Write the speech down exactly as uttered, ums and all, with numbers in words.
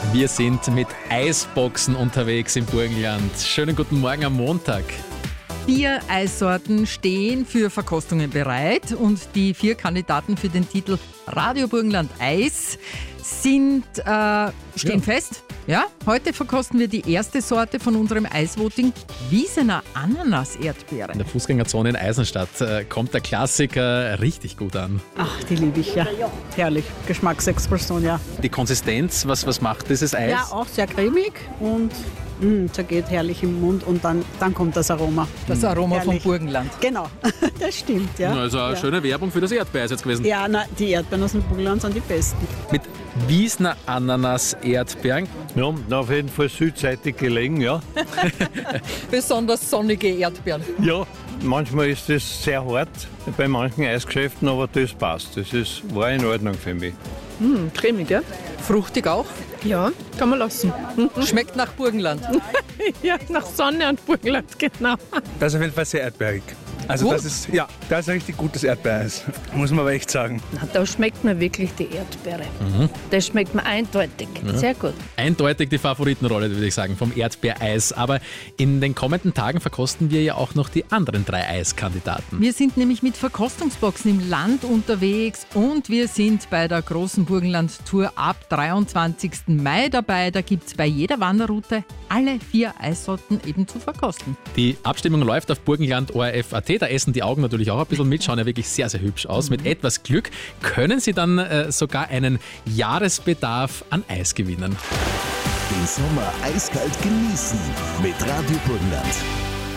Wir sind mit Eisboxen unterwegs im Burgenland. Schönen guten Morgen am Montag. Vier Eissorten stehen für Verkostungen bereit und die vier Kandidaten für den Titel Radio Burgenland Eis sind, äh, stehen ja. fest. Ja, heute verkosten wir die erste Sorte von unserem Eisvoting, Wiesener Ananas-Erdbeere. In der Fußgängerzone in Eisenstadt äh, kommt der Klassiker richtig gut an. Ach, die liebe ich, ja. Herrlich. Geschmacksexplosion, ja. Die Konsistenz, was, was macht dieses Eis? Ja, auch sehr cremig und mh, zergeht herrlich im Mund und dann, dann kommt das Aroma. Das Aroma Herrlich. vom Burgenland. Genau, das stimmt, ja. Also eine ja. schöne Werbung für das Erdbeereis jetzt gewesen. Ja, na, die Erdbeeren aus dem Burgenland sind die besten. Mit Wiesener Ananas-Erdbeeren. Ja, auf jeden Fall südseitig gelegen, ja. Besonders sonnige Erdbeeren. Ja, manchmal ist das sehr hart bei manchen Eisgeschäften, aber das passt. Das ist, war in Ordnung für mich. Mm, cremig, ja? Fruchtig auch. Ja, kann man lassen. Schmeckt nach Burgenland. Ja, nach Sonne und Burgenland, genau. Das ist auf jeden Fall sehr erdbeerig. Also Gut. das ist, ja, das ist ein richtig gutes Erdbeereis, muss man aber echt sagen. Na, da schmeckt mir wirklich die Erdbeere. Mhm. Das schmeckt mir eindeutig. Ja. Sehr gut. Eindeutig die Favoritenrolle, würde ich sagen, vom Erdbeereis. Aber in den kommenden Tagen verkosten wir ja auch noch die anderen drei Eiskandidaten. Wir sind nämlich mit Verkostungsboxen im Land unterwegs und wir sind bei der großen Burgenland-Tour ab dreiundzwanzigsten Mai dabei. Da gibt es bei jeder Wanderroute alle vier Eissorten eben zu verkosten. Die Abstimmung läuft auf burgenland punkt o r f punkt a t. Da essen die Augen natürlich auch ein bisschen mit, schauen ja wirklich sehr, sehr hübsch aus. Mhm. Mit etwas Glück können Sie dann äh, sogar einen Jahresbedarf an Eis gewinnen. Den Sommer eiskalt genießen mit Radio Burgenland.